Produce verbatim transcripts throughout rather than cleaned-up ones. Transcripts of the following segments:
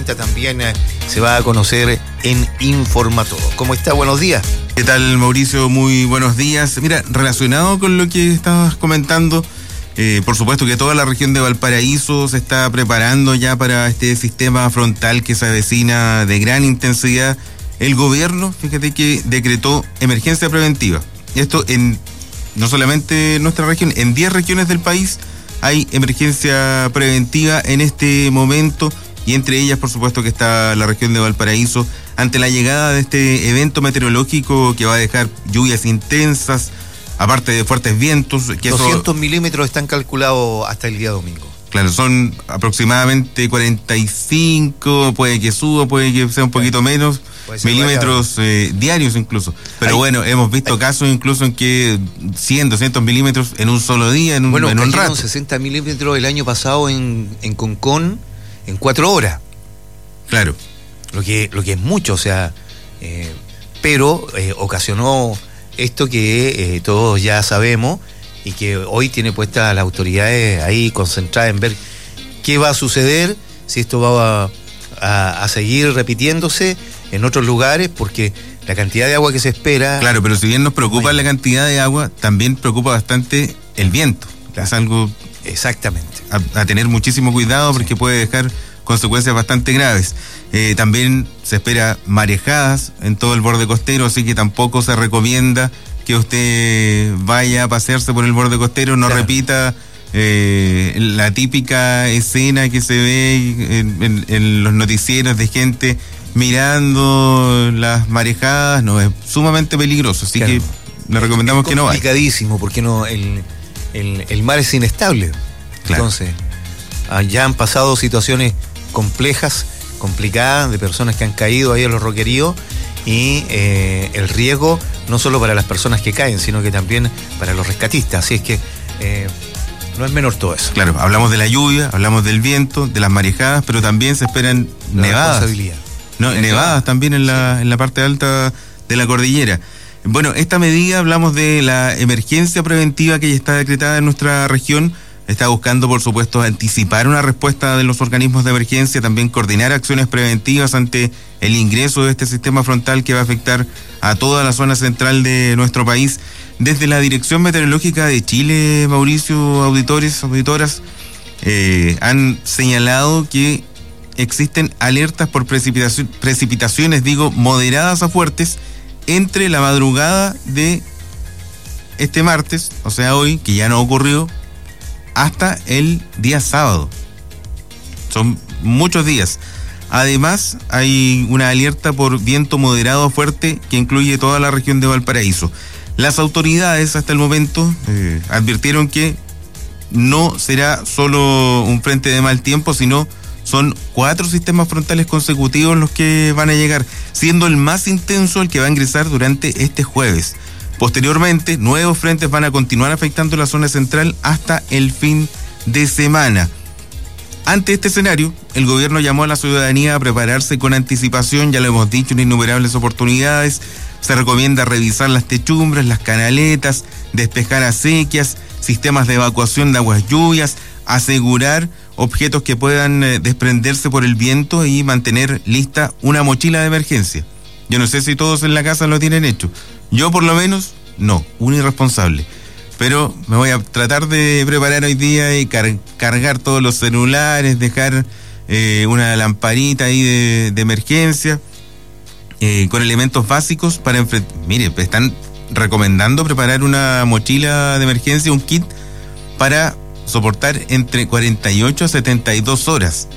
herramienta también eh, se va a conocer en Informatodo. ¿Cómo está? Buenos días. ¿Qué tal, Mauricio? Muy buenos días. Mira, relacionado con lo que estabas comentando, eh, por supuesto que toda la región de Valparaíso se está preparando ya para este sistema frontal que se avecina de gran intensidad. El gobierno, fíjate que decretó emergencia preventiva. Esto en no solamente en nuestra región, en diez regiones del país hay emergencia preventiva en este momento, y entre ellas, por supuesto, que está la región de Valparaíso, ante la llegada de este evento meteorológico que va a dejar lluvias intensas, aparte de fuertes vientos. Que doscientos eso, milímetros están calculados hasta el día domingo. Claro, son aproximadamente cuarenta y cinco, puede que suba, puede que sea un poquito menos, milímetros eh, diarios incluso. Pero hay, bueno, hemos visto hay, casos incluso en que cien, doscientos milímetros en un solo día, en un, bueno, en un rato. sesenta milímetros el año pasado en, en Concón en cuatro horas. Claro. Lo que, lo que es mucho, o sea, eh, pero eh, ocasionó esto que eh, todos ya sabemos, y que hoy tiene puestas las autoridades ahí concentradas en ver qué va a suceder, si esto va a, a, a seguir repitiéndose en otros lugares, porque la cantidad de agua que se espera... Claro, pero si bien nos preocupa la cantidad de agua, también preocupa bastante el viento. Claro. Es algo... Exactamente. A, a tener muchísimo cuidado, porque sí, puede dejar consecuencias bastante graves. Eh, también se espera marejadas en todo el borde costero, así que tampoco se recomienda que usted vaya a pasearse por el borde costero, no claro. repita eh, la típica escena que se ve en, en, en los noticieros de gente mirando las marejadas. No, es sumamente peligroso, así claro. que le recomendamos es que no vaya. Es complicadísimo, porque no, el, el, el mar es inestable. Claro. Entonces, ya han pasado situaciones complejas, complicadas, de personas que han caído ahí en los roqueríos, y eh, el riesgo no solo para las personas que caen, sino que también para los rescatistas. Así es que eh, no es menor todo eso. Claro, hablamos de la lluvia, hablamos del viento, de las marejadas, pero también se esperan la nevadas. Responsabilidad. No, nevadas también en la, sí. en la parte alta de la cordillera. Bueno, esta medida, hablamos de la emergencia preventiva que ya está decretada en nuestra región. Está buscando, por supuesto, anticipar una respuesta de los organismos de emergencia, también coordinar acciones preventivas ante el ingreso de este sistema frontal que va a afectar a toda la zona central de nuestro país. Desde la Dirección Meteorológica de Chile, Mauricio, auditores, auditoras, eh, han señalado que existen alertas por precipitación, precipitaciones, digo, moderadas a fuertes entre la madrugada de este martes, o sea, hoy, que ya no ocurrió, hasta el día sábado. Son muchos días. Además, hay una alerta por viento moderado a fuerte que incluye toda la región de Valparaíso. Las autoridades hasta el momento eh, advirtieron que no será solo un frente de mal tiempo, sino son cuatro sistemas frontales consecutivos los que van a llegar, siendo el más intenso el que va a ingresar durante este jueves. Posteriormente, nuevos frentes van a continuar afectando la zona central hasta el fin de semana. Ante este escenario, el gobierno llamó a la ciudadanía a prepararse con anticipación, ya lo hemos dicho en innumerables oportunidades. Se recomienda revisar las techumbres, las canaletas, despejar acequias, sistemas de evacuación de aguas lluvias, asegurar objetos que puedan eh, desprenderse por el viento y mantener lista una mochila de emergencia. Yo no sé si todos en la casa lo tienen hecho. Yo por lo menos, no, un irresponsable. Pero me voy a tratar de preparar hoy día y car- cargar todos los celulares, dejar eh, una lamparita ahí de, de emergencia, eh, con elementos básicos para enfrentar. Mire, están recomendando preparar una mochila de emergencia, un kit, para soportar entre cuarenta y ocho a setenta y dos horas.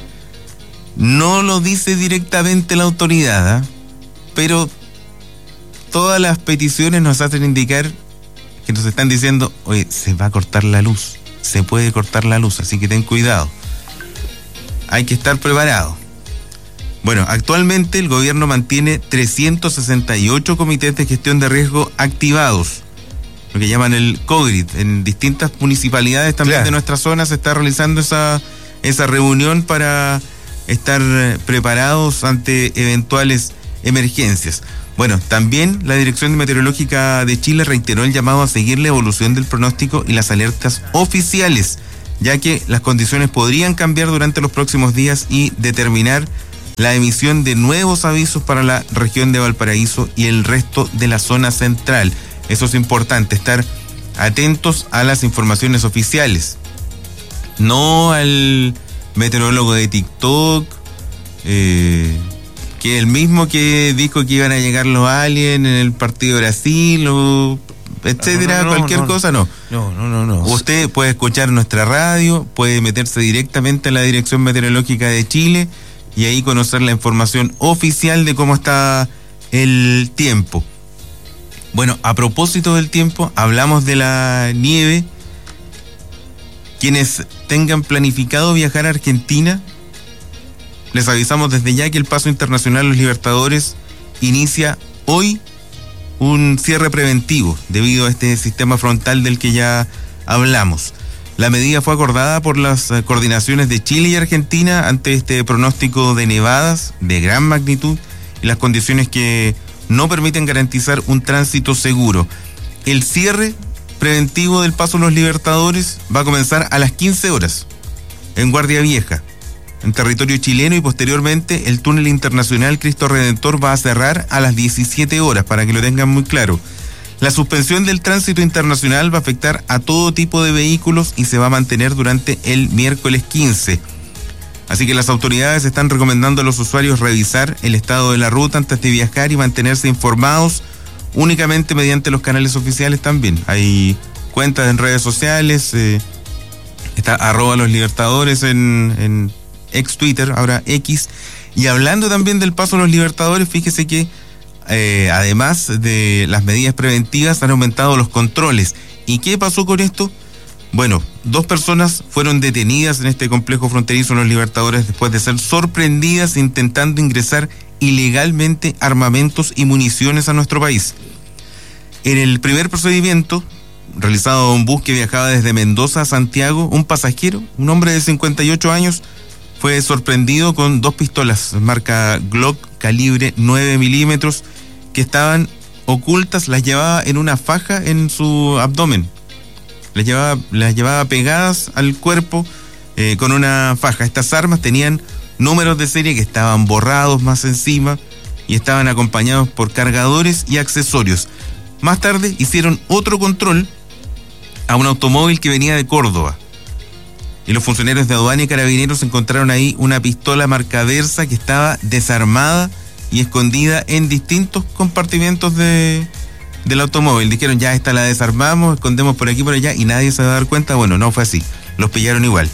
No lo dice directamente la autoridad, ¿eh? Pero todas las peticiones nos hacen indicar que nos están diciendo, oye, se va a cortar la luz, se puede cortar la luz, así que ten cuidado. Hay que estar preparado. Bueno, actualmente el gobierno mantiene trescientos sesenta y ocho comités de gestión de riesgo activados, lo que llaman el COGRID. En distintas municipalidades también claro. de nuestra zona se está realizando esa, esa reunión para estar preparados ante eventuales emergencias. Bueno, también la Dirección Meteorológica de Chile reiteró el llamado a seguir la evolución del pronóstico y las alertas oficiales, ya que las condiciones podrían cambiar durante los próximos días y determinar la emisión de nuevos avisos para la región de Valparaíso y el resto de la zona central. Eso es importante, estar atentos a las informaciones oficiales, no al meteorólogo de TikTok, eh, que el mismo que dijo que iban a llegar los aliens en el partido de Brasil, o etcétera, no, no, no, cualquier no, cosa, no. No, no, no, no. Usted puede escuchar nuestra radio, puede meterse directamente a la Dirección Meteorológica de Chile y ahí conocer la información oficial de cómo está el tiempo. Bueno, a propósito del tiempo, hablamos de la nieve. Quienes tengan planificado viajar a Argentina, les avisamos desde ya que el paso internacional Los Libertadores inicia hoy un cierre preventivo debido a este sistema frontal del que ya hablamos. La medida fue acordada por las coordinaciones de Chile y Argentina ante este pronóstico de nevadas de gran magnitud y las condiciones que no permiten garantizar un tránsito seguro. El cierre preventivo del paso Los Libertadores va a comenzar a las quince horas en Guardia Vieja, en territorio chileno, y posteriormente el túnel internacional Cristo Redentor va a cerrar a las diecisiete horas, para que lo tengan muy claro. La suspensión del tránsito internacional va a afectar a todo tipo de vehículos y se va a mantener durante el miércoles quince. Así que las autoridades están recomendando a los usuarios revisar el estado de la ruta antes de viajar y mantenerse informados únicamente mediante los canales oficiales también. Hay cuentas en redes sociales, eh, está arroba Los Libertadores en, en ex Twitter, ahora X. Y hablando también del paso a Los Libertadores, fíjese que eh, además de las medidas preventivas han aumentado los controles. ¿Y qué pasó con esto? Bueno, dos personas fueron detenidas en este complejo fronterizo Los Libertadores después de ser sorprendidas intentando ingresar ilegalmente armamentos y municiones a nuestro país. En el primer procedimiento, realizado a un bus que viajaba desde Mendoza a Santiago, un pasajero, un hombre de cincuenta y ocho años, fue sorprendido con dos pistolas marca Glock calibre nueve milímetros que estaban ocultas, las llevaba en una faja en su abdomen. Las llevaba, las llevaba pegadas al cuerpo eh, con una faja. Estas armas tenían números de serie que estaban borrados más encima y estaban acompañados por cargadores y accesorios. Más tarde hicieron otro control a un automóvil que venía de Córdoba. Y los funcionarios de aduana y carabineros encontraron ahí una pistola marca Versa que estaba desarmada y escondida en distintos compartimentos de, del automóvil. Dijeron, ya esta la desarmamos, escondemos por aquí por allá y nadie se va a dar cuenta. Bueno, no fue así, los pillaron igual.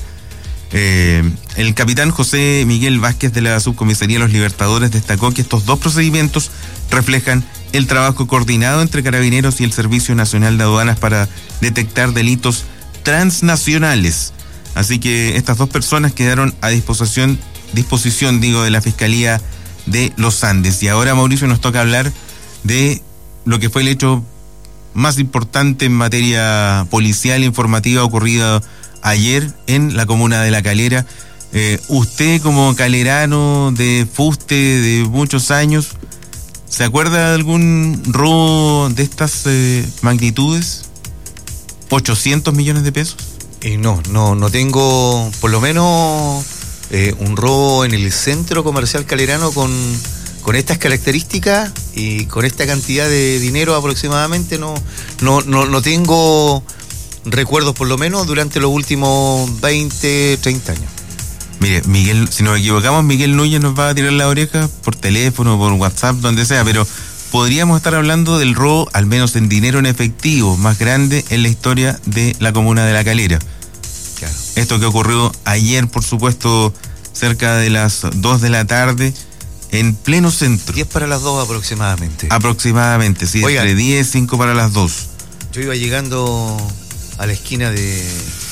Eh, el capitán José Miguel Vázquez de la Subcomisaría Los Libertadores destacó que estos dos procedimientos reflejan el trabajo coordinado entre carabineros y el Servicio Nacional de Aduanas para detectar delitos transnacionales. Así que estas dos personas quedaron a disposición, disposición digo, de la Fiscalía de los Andes. Y ahora, Mauricio, nos toca hablar de lo que fue el hecho más importante en materia policial informativa ocurrido ayer en la comuna de La Calera. Eh, usted, como calerano de fuste de muchos años, ¿se acuerda de algún robo de estas eh, magnitudes? ¿ochocientos millones de pesos? Eh, no, no, no tengo, por lo menos, eh, un robo en el centro comercial calerano con, con estas características y con esta cantidad de dinero aproximadamente. No, no, no, no tengo recuerdos, por lo menos, durante los últimos veinte, treinta años. Mire, Miguel, si nos equivocamos, Miguel Núñez nos va a tirar la oreja por teléfono, por WhatsApp, donde sea, pero podríamos estar hablando del robo, al menos en dinero en efectivo, más grande en la historia de la comuna de La Calera. Claro. Esto que ocurrió ayer, por supuesto, cerca de las dos de la tarde, en pleno centro. diez para las dos aproximadamente. Aproximadamente, sí, Oigan, entre diez, cinco para las dos. Yo iba llegando a la esquina de, de,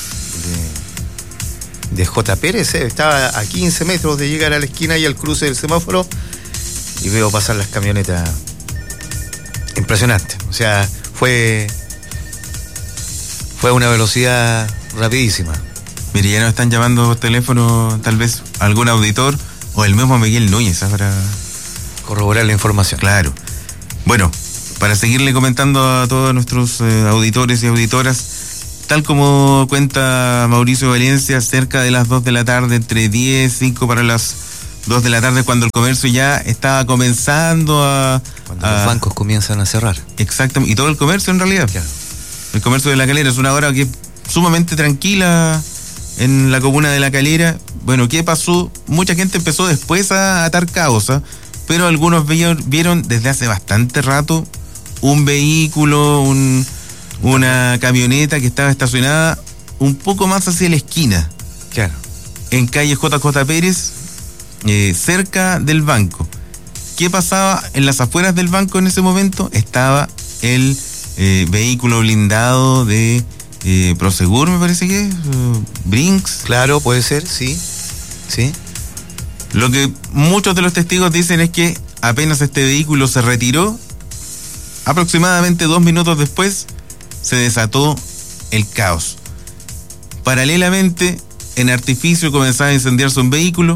de J. Pérez, eh, estaba a quince metros de llegar a la esquina y al cruce del semáforo, y veo pasar las camionetas. Impresionante, o sea, fue fue una velocidad rapidísima. Mire, ya nos están llamando por teléfono, tal vez algún auditor o el mismo Miguel Núñez, ¿sabes? Para corroborar la información. Claro. Bueno, para seguirle comentando a todos nuestros eh, auditores y auditoras, tal como cuenta Mauricio Valencia, cerca de las dos de la tarde, entre diez, cinco para las dos de la tarde, cuando el comercio ya estaba comenzando a... Cuando a, los bancos comienzan a cerrar. Exactamente, y todo el comercio en realidad. Claro. El comercio de La Calera es una hora que es sumamente tranquila en la comuna de La Calera. Bueno, ¿qué pasó? Mucha gente empezó después a atar cabos, ¿eh? Pero algunos vieron, vieron desde hace bastante rato un vehículo, un, una camioneta que estaba estacionada un poco más hacia la esquina. Claro. En calle J J Pérez, eh, cerca del banco. ¿Qué pasaba en las afueras del banco en ese momento? Estaba el eh, vehículo blindado de eh, Prosegur, me parece que es, uh, Brinks. Claro, puede ser, sí. Sí. Lo que muchos de los testigos dicen es que apenas este vehículo se retiró, aproximadamente dos minutos después, se desató el caos. Paralelamente, en Artificio comenzaba a incendiarse un vehículo.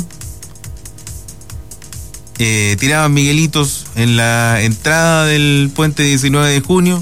Eh, tiraban miguelitos en la entrada del puente diecinueve de junio.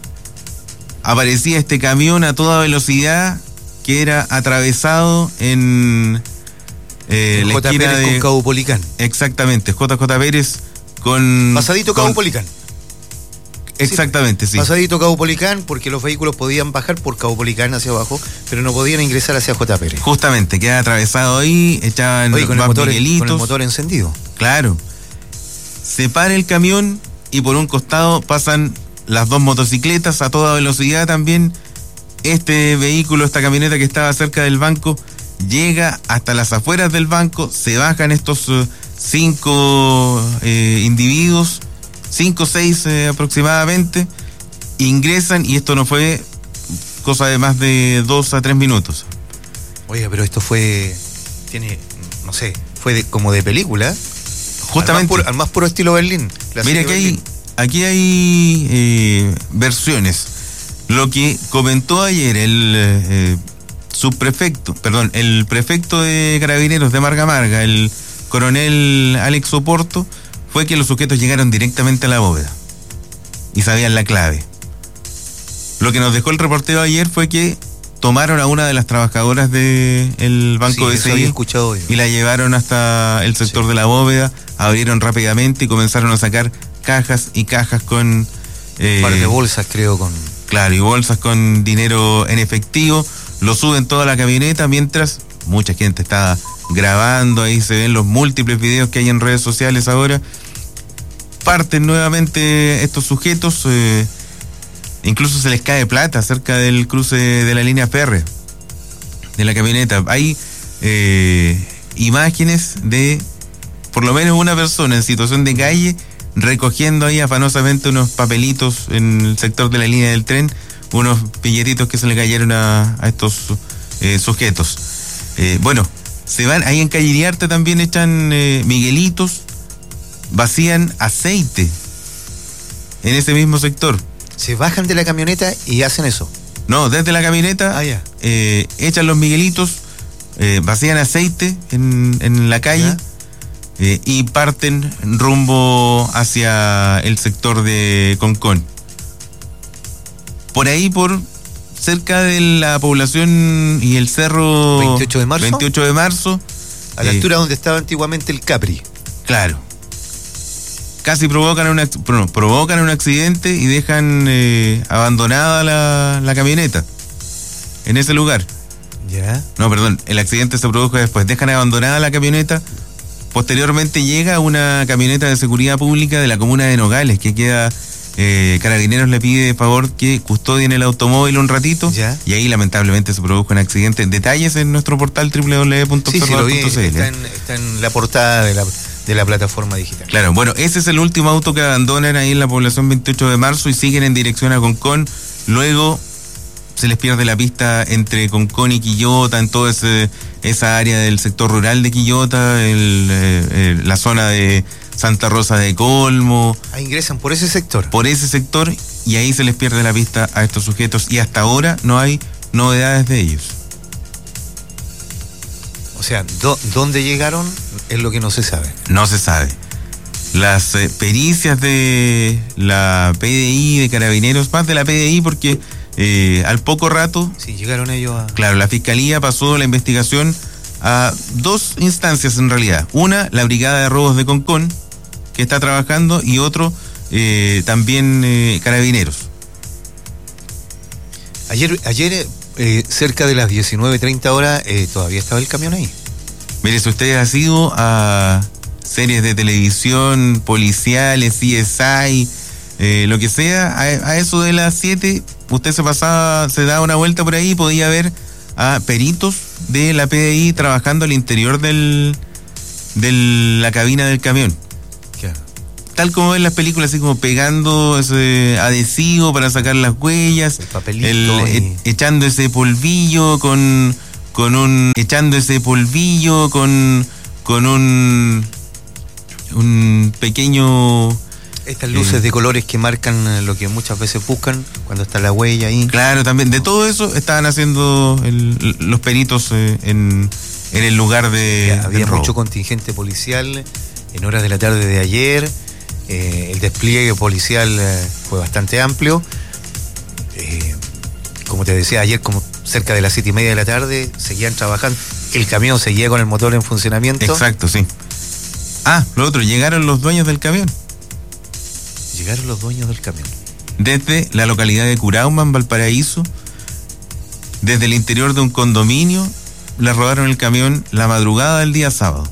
Aparecía este camión a toda velocidad que era atravesado en eh, la J. esquina Pérez de... con Caupolicán. Exactamente, J J Pérez con... Pasadito con... Caupolicán. Exactamente, sí. Pasadito Caupolicán, porque los vehículos podían bajar por Caupolicán hacia abajo, pero no podían ingresar hacia J. Pérez. Justamente, queda atravesado ahí, echaban Oye, con, más el motor, miguelitos. con el motor encendido. Claro. Se para el camión y por un costado pasan las dos motocicletas a toda velocidad también. Este vehículo, esta camioneta que estaba cerca del banco, llega hasta las afueras del banco, se bajan estos uh, cinco eh, individuos, cinco o seis eh, aproximadamente, ingresan, y esto no fue cosa de más de dos a tres minutos. Oye, pero esto fue, tiene, no sé, fue de, como de película. Justamente. Al más puro, al más puro estilo Berlín. Mira, aquí hay, aquí hay eh, versiones. Lo que comentó ayer el eh, subprefecto, perdón, el prefecto de Carabineros de Marga Marga, el coronel Alex Oporto, fue que los sujetos llegaron directamente a la bóveda y sabían la clave. Lo que nos dejó el reportero ayer fue que tomaron a una de las trabajadoras del banco sí, de eso había escuchado yo. y la llevaron hasta el sector sí. de la bóveda, abrieron rápidamente y comenzaron a sacar cajas y cajas con... Eh, un par de bolsas, creo, con... Claro, y bolsas con dinero en efectivo. Lo suben toda la camioneta mientras mucha gente está grabando. Ahí se ven los múltiples videos que hay en redes sociales ahora. Parten nuevamente estos sujetos. Eh, incluso se les cae plata cerca del cruce de la línea férrea de la camioneta. Hay eh, imágenes de por lo menos una persona en situación de calle recogiendo ahí afanosamente unos papelitos en el sector de la línea del tren, unos billetitos que se le cayeron a, a estos eh, sujetos. Eh, bueno, se van, ahí en Calle Iriarte también echan eh, miguelitos, vacían aceite en ese mismo sector. Se bajan de la camioneta y hacen eso. No, desde la camioneta ah, ya. eh, echan los miguelitos, eh, vacían aceite en, en la calle. ¿Ya? Eh, y parten rumbo hacia el sector de Concón. Por ahí, por cerca de la población y el cerro veintiocho de marzo. veintiocho de marzo. A la eh, altura donde estaba antiguamente el Capri. Claro. Casi provocan, una, no, provocan un accidente y dejan eh, abandonada la, la camioneta en ese lugar. ¿Ya? No, perdón, el accidente se produjo después. Dejan abandonada la camioneta. Posteriormente llega una camioneta de seguridad pública de la comuna de Nogales, que queda, eh, Carabineros le pide de favor que custodien el automóvil un ratito, ¿ya? Y ahí lamentablemente se produjo un accidente. Detalles en nuestro portal doble u doble u doble u punto observador punto c l. Sí, sí, está, en, está en la portada de la, de la plataforma digital. Claro, bueno, ese es el último auto que abandonan ahí en la población veintiocho de marzo y siguen en dirección a Concón. Luego se les pierde la pista entre Concón y Quillota, en toda ese, esa área del sector rural de Quillota, el, eh, eh, la zona de Santa Rosa de Colmo. Ah, ingresan por ese sector. Por ese sector, y ahí se les pierde la pista a estos sujetos, y hasta ahora no hay novedades de ellos. O sea, do, ¿dónde llegaron? Es lo que no se sabe. No se sabe. Las eh, pericias de la P D I, de Carabineros, más de la P D I, porque eh, al poco rato... Sí, llegaron ellos a... Claro, la Fiscalía pasó la investigación a dos instancias en realidad. Una, la Brigada de Robos de Concón, que está trabajando, y otro, eh, también eh, Carabineros. Ayer, ayer eh, cerca de las diecinueve treinta horas, eh, todavía estaba el camión ahí. Mire, si usted ha sido a series de televisión, policiales, C S I, eh, lo que sea, a, a eso de las siete, usted se pasaba, se daba una vuelta por ahí y podía ver a peritos de la P D I trabajando al interior del de la cabina del camión. Claro. Tal como en las películas, así como pegando ese adhesivo para sacar las huellas, el papelito, el, y... e, echando ese polvillo con con un echando ese polvillo con con un un pequeño... Estas luces eh, de colores que marcan lo que muchas veces buscan cuando está la huella ahí. Claro, también. De todo eso estaban haciendo el, los peritos eh, en, en el lugar de... Ya, había mucho contingente policial en horas de la tarde de ayer. Eh, el despliegue policial eh, fue bastante amplio. Eh, como te decía, ayer como cerca de las siete y media de la tarde seguían trabajando. El camión seguía con el motor en funcionamiento. Exacto, sí. Ah, lo otro, llegaron los dueños del camión. Llegaron los dueños del camión. Desde la localidad de Curauma, en Valparaíso, desde el interior de un condominio, le robaron el camión la madrugada del día sábado.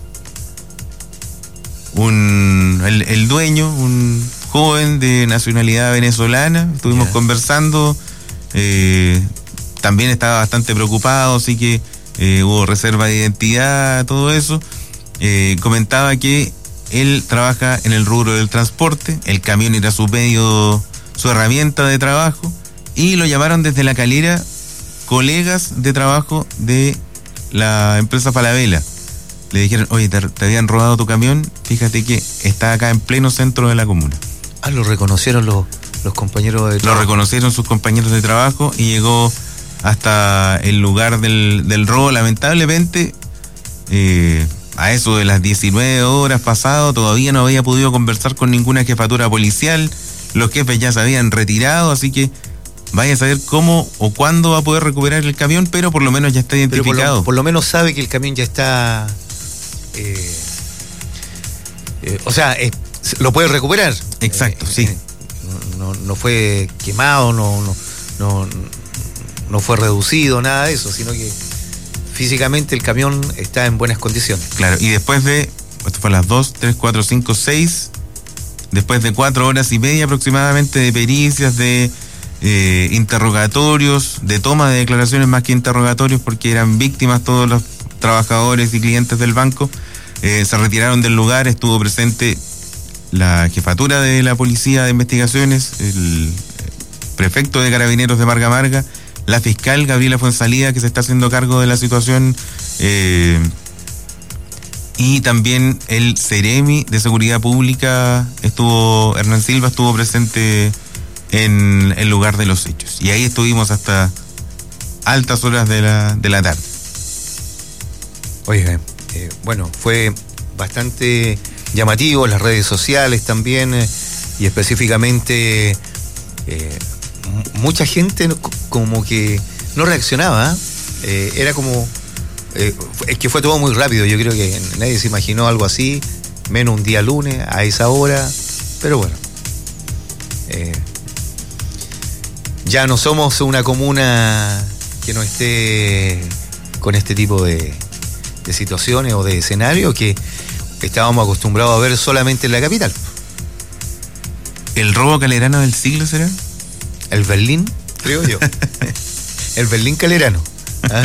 Un, el, el dueño, un joven de nacionalidad venezolana, estuvimos yeah. conversando, eh, también estaba bastante preocupado, así que eh, hubo reserva de identidad, todo eso. Eh, comentaba que él trabaja en el rubro del transporte, el camión era su medio, su herramienta de trabajo, y lo llamaron desde La Calera colegas de trabajo de la empresa Falabella. Le dijeron, oye, te, te habían robado tu camión, fíjate que está acá en pleno centro de la comuna. Ah, lo reconocieron los, los compañeros de trabajo. Lo reconocieron sus compañeros de trabajo y llegó hasta el lugar del, del robo. Lamentablemente, eh, a eso de las diecinueve horas pasado, todavía no había podido conversar con ninguna jefatura policial. Los jefes ya se habían retirado, así que vaya a saber cómo o cuándo va a poder recuperar el camión, pero por lo menos ya está identificado. Pero por lo, por lo menos sabe que el camión ya está... Eh, eh, o sea, eh, lo puede recuperar. Exacto, eh, sí. Eh, no, no, no fue quemado, no, no, no, no fue reducido, nada de eso, sino que físicamente el camión está en buenas condiciones. Claro, y después de, esto fue a las dos, tres, cuatro, cinco, seis, después de cuatro horas y media aproximadamente de pericias, de eh, interrogatorios, de toma de declaraciones más que interrogatorios, porque eran víctimas todos los trabajadores y clientes del banco, eh, se retiraron del lugar. Estuvo presente la jefatura de la Policía de Investigaciones, el prefecto de Carabineros de Marga Marga, la fiscal Gabriela Fuenzalida, que se está haciendo cargo de la situación, eh, y también el Ceremi de Seguridad Pública, estuvo, Hernán Silva estuvo presente en el lugar de los hechos. Y ahí estuvimos hasta altas horas de la, de la tarde. Oye, eh, bueno, fue bastante llamativo en las redes sociales también, eh, y específicamente eh, mucha gente como que no reaccionaba, eh, era como, eh, es que fue todo muy rápido. Yo creo que nadie se imaginó algo así, menos un día lunes a esa hora, pero bueno, eh, ya no somos una comuna que no esté con este tipo de, de situaciones o de escenarios que estábamos acostumbrados a ver solamente en la capital. ¿El robo calerano del siglo será? El Berlín, creo yo. El Berlín calerano. ¿Ah?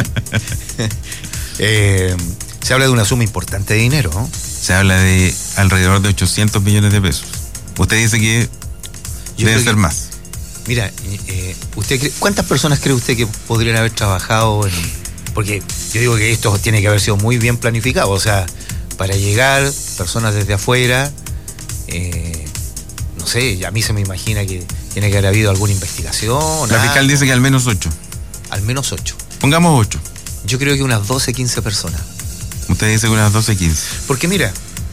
eh, se habla de una suma importante de dinero, ¿no? Se habla de alrededor de ochocientos millones de pesos. Usted dice que yo debe ser que, más. Mira, eh, usted cree, ¿cuántas personas cree usted que podrían haber trabajado en...? Porque yo digo que esto tiene que haber sido muy bien planificado. O sea, para llegar, personas desde afuera, eh, no sé, a mí se me imagina que tiene que haber habido alguna investigación. La fiscal dice que al menos ocho. Al menos ocho. Pongamos ocho. Yo creo que unas doce, quince personas. Usted dice que unas doce, quince. Porque mira,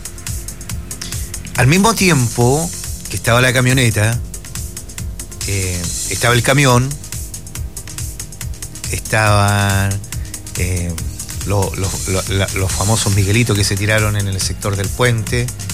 al mismo tiempo que estaba la camioneta, eh, estaba el camión, estaban eh, los, los, los, los famosos Miguelitos que se tiraron en el sector del puente.